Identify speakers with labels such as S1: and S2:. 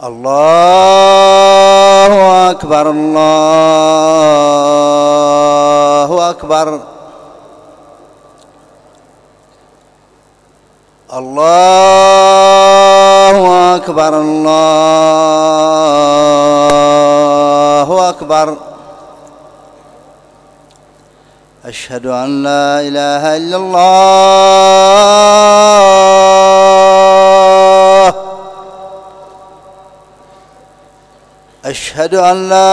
S1: الله أكبر الله أكبر الله أكبر الله أكبر. أشهد أن لا إله إلا الله. أشهد أن لا